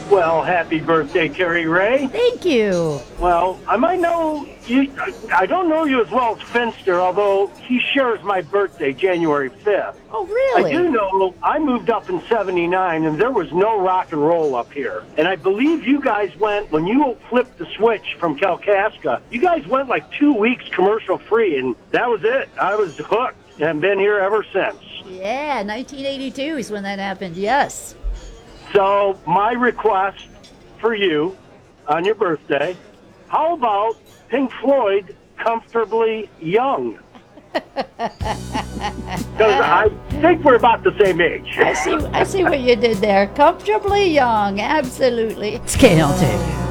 Well, happy birthday, Terry Ray. Thank you. Well, I might know you. I don't know you as well as Finster, although he shares my birthday, January 5th. Oh, I really? do know I moved up in '79, and there was no rock and roll up here. And I believe you guys went, when you flipped the switch from Kalkaska, you guys went like 2 weeks commercial free, and that was it. I was hooked and been here ever since. Yeah, 1982 is when that happened. Yes. So my request for you on your birthday, how about Pink Floyd, Comfortably Young? Because I think we're about the same age. I see what you did there. Comfortably young. Absolutely. It's KLT.